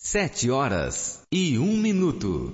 7h01.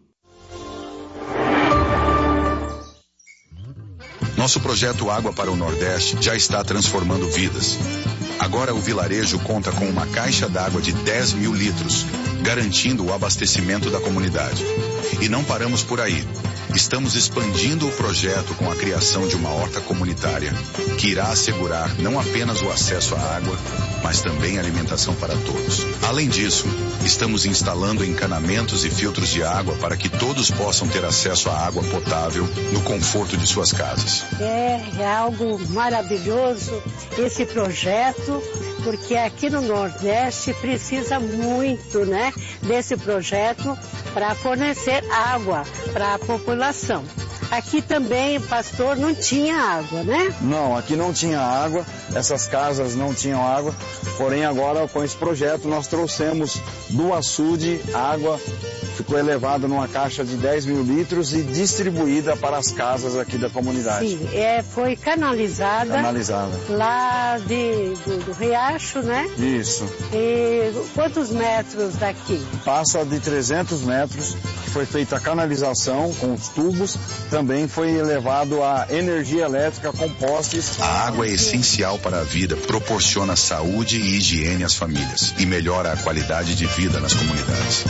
Nosso projeto Água para o Nordeste já está transformando vidas. Agora o vilarejo conta com uma caixa d'água de 10 mil litros, garantindo o abastecimento da comunidade. E não paramos por aí. Estamos expandindo o projeto com a criação de uma horta comunitária, que irá assegurar não apenas o acesso à água, mas também a alimentação para todos. Além disso, estamos instalando encanamentos e filtros de água para que todos possam ter acesso à água potável no conforto de suas casas. É algo maravilhoso esse projeto, porque aqui no Nordeste precisa muito, né, desse projeto para fornecer água para a população. Aqui também, pastor, não tinha água, né? Não, aqui não tinha água, essas casas não tinham água, porém agora com esse projeto nós trouxemos do açude água, ficou elevada numa caixa de 10 mil litros e distribuída para as casas aqui da comunidade. Sim, foi canalizada lá do riacho, né? Isso. E quantos metros daqui? Passa de 300 metros, foi feita a canalização com os tubos, também foi elevado a energia elétrica com postes. A água é essencial para a vida, proporciona saúde e higiene às famílias e melhora a qualidade de vida nas comunidades.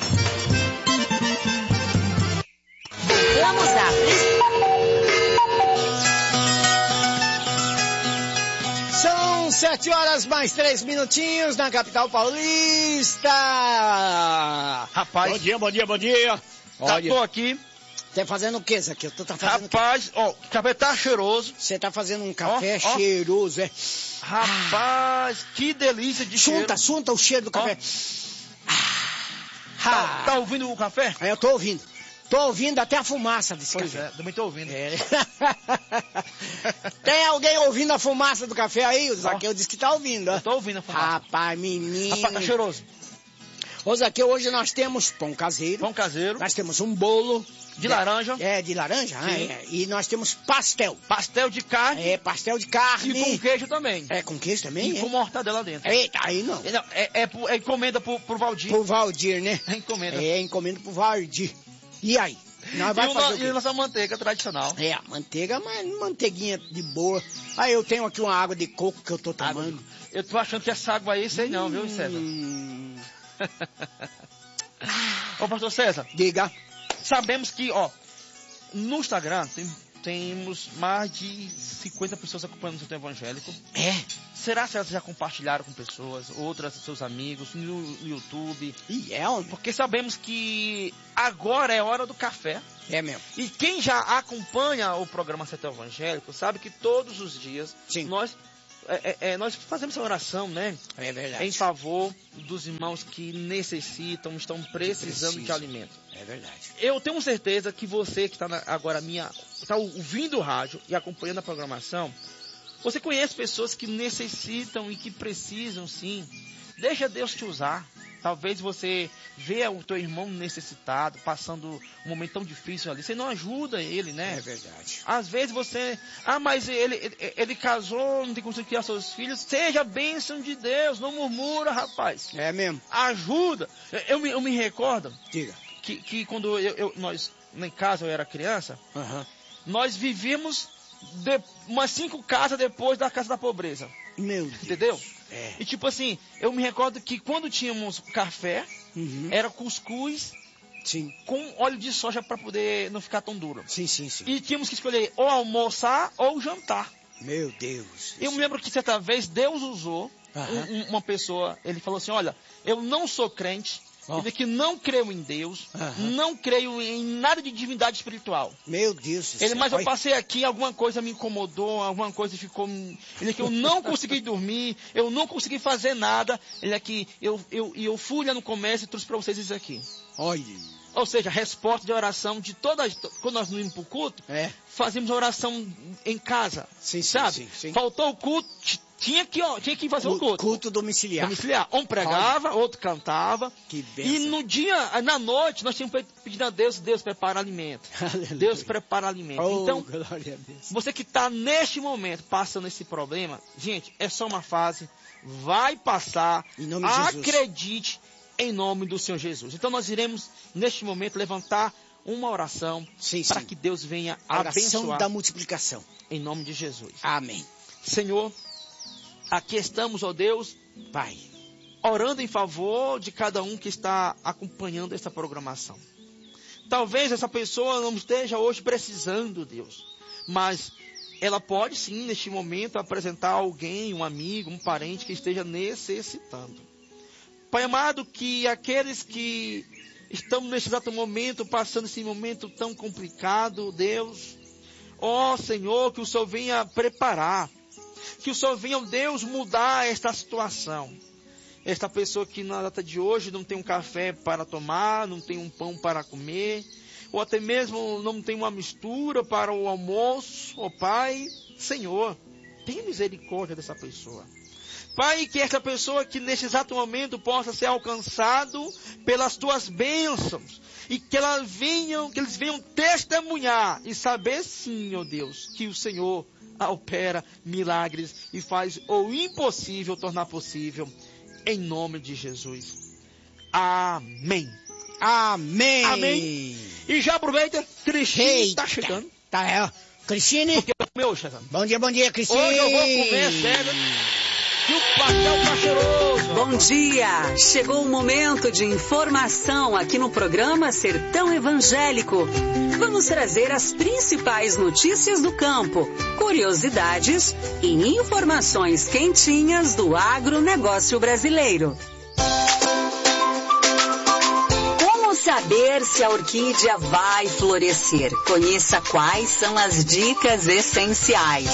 Vamos lá. São 7h mais 3 na capital paulista. Rapaz. Bom dia. Olha, tô aqui. Tá fazendo o que, isso aqui? Tu tá fazendo rapaz, ó, o café tá cheiroso. Você tá fazendo um café cheiroso, é? Rapaz, que delícia de cheiro. Sunta o cheiro do café. Tá ouvindo o café? Eu tô ouvindo. Tô ouvindo até a fumaça desse café. Pois é, também tô ouvindo. Tem alguém ouvindo a fumaça do café aí? O Zaqueu disse que tá ouvindo. Eu tô ouvindo a fumaça. Rapaz, menino. Rapaz, tá cheiroso. Ô Zaqueu, hoje nós temos pão caseiro. Nós temos um bolo. De laranja. De laranja. E nós temos pastel. Pastel de carne. Pastel de carne. E com queijo também. Com queijo também? E com mortadela dentro. Eita, aí não. É encomenda pro Valdir. Pro Valdir, né? É encomenda. Encomenda pro Valdir. E aí? Nós vai fazer e a nossa manteiga tradicional. A manteiga, mas manteiguinha de boa. Aí eu tenho aqui uma água de coco que eu tô tomando. Eu tô achando que essa água aí, sei não, viu, César? Ô, pastor César. Diga. Sabemos que, no Instagram temos mais de 50 pessoas acompanhando o Centro Evangélico. Será que elas já compartilharam com pessoas, outras, seus amigos, no YouTube? Porque sabemos que agora é hora do café. É mesmo. E quem já acompanha o programa Centro Evangélico sabe que todos os dias nós fazemos essa oração, né? É verdade. Em favor dos irmãos que necessitam, estão precisando de alimento. É verdade. Eu tenho certeza que você que está agora está ouvindo o rádio e acompanhando a programação, você conhece pessoas que necessitam e que precisam, sim. Deixa Deus te usar. Talvez você vê o teu irmão necessitado, passando um momento tão difícil ali. Você não ajuda ele, né? É verdade. Às vezes você... mas ele casou, não tem condição de criar seus filhos. Seja bênção de Deus, não murmura, rapaz. É mesmo. Ajuda. Eu me recordo... Diga. Que quando nós, em casa, eu era criança, nós vivíamos umas 5 casas depois da casa da pobreza. Meu Deus. Entendeu? E tipo assim, eu me recordo que quando tínhamos café, era cuscuz com óleo de soja para poder não ficar tão duro. Sim. E tínhamos que escolher ou almoçar ou jantar. Meu Deus. Eu me lembro que certa vez Deus usou uma pessoa, ele falou assim, olha, eu não sou crente, ele que não creio em Deus, não creio em nada de divindade espiritual. Meu Deus do céu. Mas eu passei aqui, alguma coisa me incomodou, alguma coisa ficou... Ele que eu não consegui dormir, eu não consegui fazer nada. Ele aqui, eu fui lá no comércio e trouxe para vocês isso aqui. Olha. Ou seja, resposta de oração de todas... Quando nós não íamos para o culto, fazíamos oração em casa, sabe? Sim. Faltou o culto... Tinha que fazer um culto. Culto domiciliar. Um pregava, outro cantava. Que bênção. E no dia, na noite, nós tínhamos pedido a Deus prepara alimento. Aleluia. Deus prepara alimento. Então, glória a Deus. você que está neste momento passando esse problema, gente, é só uma fase, vai passar. Em nome de Jesus. Acredite, em nome do Senhor Jesus. Então nós iremos, neste momento, levantar uma oração para que Deus venha abençoar. Oração da multiplicação. Em nome de Jesus. Amém. Senhor, aqui estamos, ó Deus, Pai, orando em favor de cada um que está acompanhando essa programação. Talvez essa pessoa não esteja hoje precisando, Deus, mas ela pode sim, neste momento, apresentar alguém, um amigo, um parente que esteja necessitando. Pai amado, que aqueles que estão nesse exato momento, passando esse momento tão complicado, Deus, ó Senhor, que o Senhor venha preparar, que o Senhor venha, Deus, mudar esta situação. Esta pessoa que na data de hoje não tem um café para tomar, não tem um pão para comer, ou até mesmo não tem uma mistura para o almoço, ó Pai, Senhor, tenha misericórdia dessa pessoa. Pai, que essa pessoa que nesse exato momento possa ser alcançado pelas tuas bênçãos, e que eles venham testemunhar e saber sim, ó Deus, que o Senhor opera milagres e faz o impossível tornar possível. Em nome de Jesus. Amém. Amém. Amém. E já aproveita, Cristine está chegando. Tá, Cristine. Porque meu, César. Bom dia, Cristine. Hoje eu vou comer, César. E o pastel tá cheiroso. Bom dia. Chegou o momento de informação aqui no programa Sertão Evangélico. Vamos trazer as principais notícias do campo, curiosidades e informações quentinhas do agronegócio brasileiro. Como saber se a orquídea vai florescer? Conheça quais são as dicas essenciais.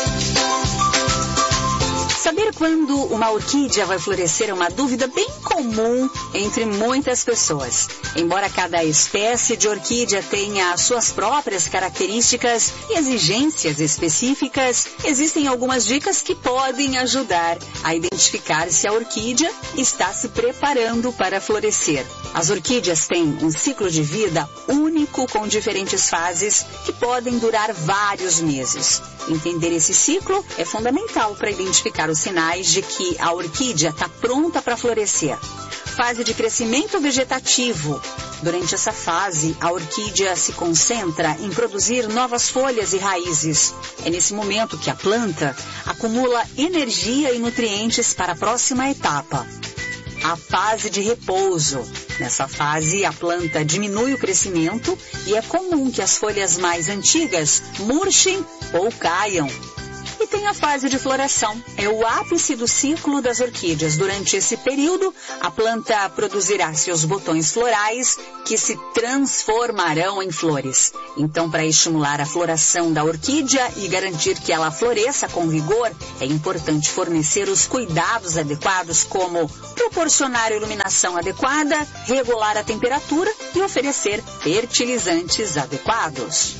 Saber quando uma orquídea vai florescer é uma dúvida bem comum entre muitas pessoas. Embora cada espécie de orquídea tenha as suas próprias características e exigências específicas, existem algumas dicas que podem ajudar a identificar se a orquídea está se preparando para florescer. As orquídeas têm um ciclo de vida único com diferentes fases que podem durar vários meses. Entender esse ciclo é fundamental para identificar os sinais de que a orquídea está pronta para florescer. Fase de crescimento vegetativo. Durante essa fase, a orquídea se concentra em produzir novas folhas e raízes. É nesse momento que a planta acumula energia e nutrientes para a próxima etapa. A fase de repouso. Nessa fase, a planta diminui o crescimento e é comum que as folhas mais antigas murchem ou caiam. E tem a fase de floração. É o ápice do ciclo das orquídeas. Durante esse período, a planta produzirá seus botões florais que se transformarão em flores. Então, para estimular a floração da orquídea e garantir que ela floresça com vigor, é importante fornecer os cuidados adequados, como proporcionar iluminação adequada, regular a temperatura e oferecer fertilizantes adequados.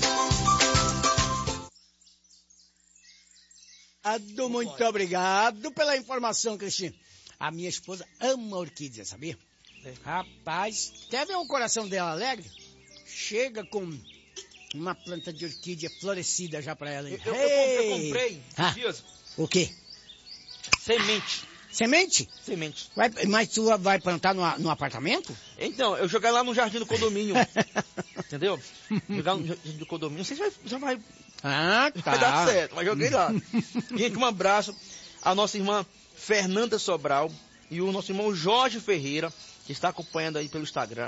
Muito obrigado pela informação, Cristine. A minha esposa ama orquídea, sabia? Rapaz, até ver o coração dela alegre. Chega com uma planta de orquídea florescida já pra ela. Eu comprei dias. O quê? Semente. Semente? Semente. Mas tu vai plantar no apartamento? Então, eu joguei lá no jardim do condomínio. Entendeu? Jogar no jardim do condomínio. Não sei se já vai... Ah, tá. Vai dar certo, mas joguei lá. Gente, um abraço à nossa irmã Fernanda Sobral e o nosso irmão Jorge Ferreira, que está acompanhando aí pelo Instagram.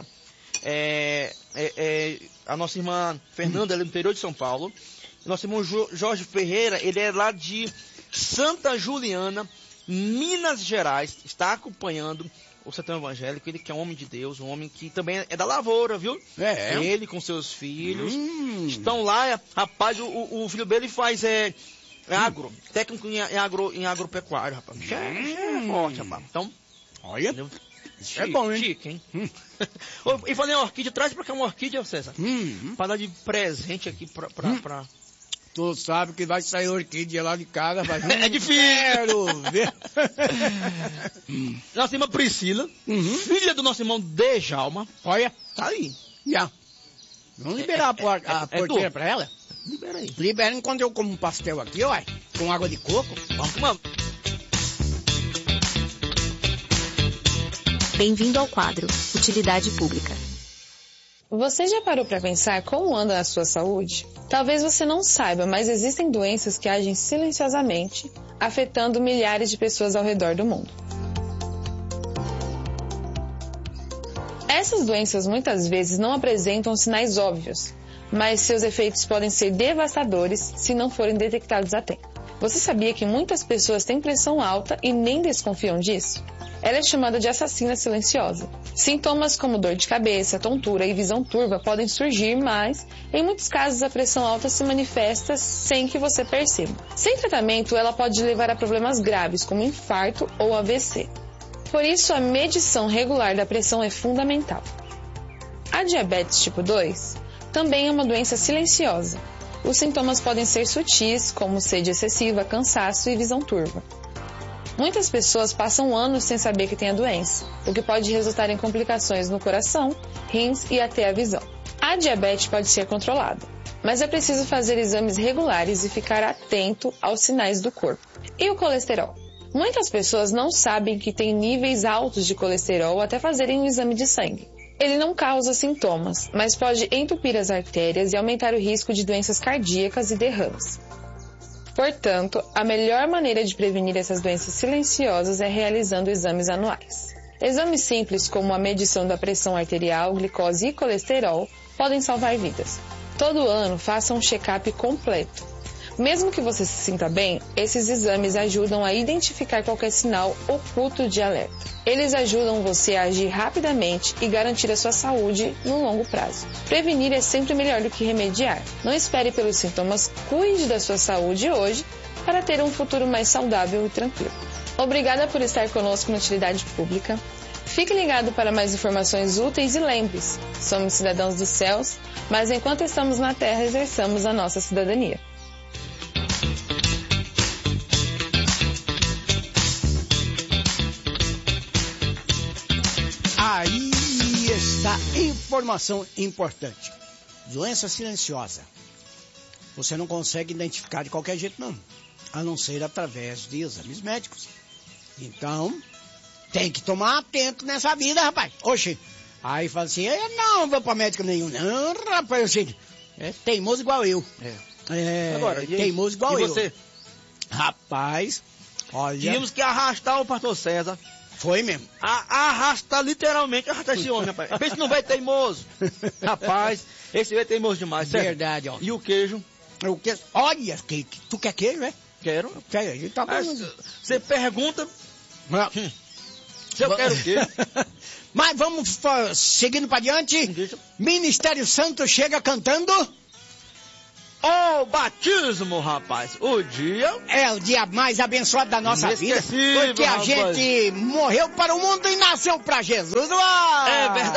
A nossa irmã Fernanda, ela é do interior de São Paulo. Nosso irmão Jorge Ferreira, ele é lá de Santa Juliana, Minas Gerais, está acompanhando o Sertão Evangélico. Ele que é um homem de Deus, um homem que também é da lavoura, viu? Ele com seus filhos estão lá. Rapaz, o filho dele faz agro, técnico em agropecuário, rapaz. É forte, rapaz. Então, olha, chique, é bom, hein? Chique, hein? E falei, orquídea, traz pra cá uma orquídea, César. Pra dar de presente aqui pra... Tu sabe que vai sair orquídea lá de casa. Vai... É difícil. Quero ver. Nossa irmã Priscila, filha do nosso irmão Dejalma. Olha, tá aí. Já. Vamos liberar a porteira pra ela? Libera aí. Libera enquanto eu como um pastel aqui, ó. Com água de coco. Vamos. Bem-vindo ao quadro Utilidade Pública. Você já parou para pensar como anda a sua saúde? Talvez você não saiba, mas existem doenças que agem silenciosamente, afetando milhares de pessoas ao redor do mundo. Essas doenças muitas vezes não apresentam sinais óbvios, mas seus efeitos podem ser devastadores se não forem detectados a tempo. Você sabia que muitas pessoas têm pressão alta e nem desconfiam disso? Ela é chamada de assassina silenciosa. Sintomas como dor de cabeça, tontura e visão turva podem surgir, mas, em muitos casos, a pressão alta se manifesta sem que você perceba. Sem tratamento, ela pode levar a problemas graves, como infarto ou AVC. Por isso, a medição regular da pressão é fundamental. A diabetes tipo 2 também é uma doença silenciosa. Os sintomas podem ser sutis, como sede excessiva, cansaço e visão turva. Muitas pessoas passam anos sem saber que têm a doença, o que pode resultar em complicações no coração, rins e até a visão. A diabetes pode ser controlada, mas é preciso fazer exames regulares e ficar atento aos sinais do corpo. E o colesterol? Muitas pessoas não sabem que têm níveis altos de colesterol até fazerem um exame de sangue. Ele não causa sintomas, mas pode entupir as artérias e aumentar o risco de doenças cardíacas e derrames. Portanto, a melhor maneira de prevenir essas doenças silenciosas é realizando exames anuais. Exames simples como a medição da pressão arterial, glicose e colesterol podem salvar vidas. Todo ano, faça um check-up completo. Mesmo que você se sinta bem, esses exames ajudam a identificar qualquer sinal oculto de alerta. Eles ajudam você a agir rapidamente e garantir a sua saúde no longo prazo. Prevenir é sempre melhor do que remediar. Não espere pelos sintomas, cuide da sua saúde hoje para ter um futuro mais saudável e tranquilo. Obrigada por estar conosco na Utilidade Pública. Fique ligado para mais informações úteis e lembre-se, somos cidadãos dos céus, mas enquanto estamos na terra, exerçamos a nossa cidadania. Aí está informação importante. Doença silenciosa. Você não consegue identificar de qualquer jeito, não. A não ser através de exames médicos. Então, tem que tomar atento nessa vida, rapaz. Oxe, aí fala assim, eu não vou pra médico nenhum. Não, rapaz, assim, é teimoso igual eu. Agora, teimoso igual eu. E você? Rapaz, olha... Tínhamos que arrastar o pastor César. Foi mesmo. Literalmente arrastar esse homem, rapaz. Pensa no velho teimoso. Rapaz, esse velho é teimoso demais, certo? Verdade, ó. E o queijo? O queijo? Olha, tu quer queijo, é? Quero. Quer, tá bom. Você pergunta... Se eu quero queijo. Mas vamos seguindo para diante. Ministério Santo chega cantando... O batismo, rapaz. O dia... É o dia mais abençoado da nossa vida. Porque a rapaz. gente morreu para o mundo e nasceu para Jesus. Uau! É verdade.